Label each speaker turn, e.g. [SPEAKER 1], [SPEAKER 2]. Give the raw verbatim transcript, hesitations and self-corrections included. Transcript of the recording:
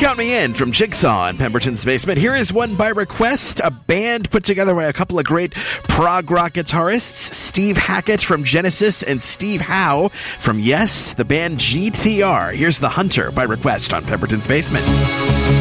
[SPEAKER 1] Count Me In from Jigsaw in Pemberton's Basement. Here is one by request, a band put together by a couple of great prog rock guitarists, Steve Hackett from Genesis and Steve Howe from Yes, the band G T R. Here's The Hunter by request on Pemberton's Basement.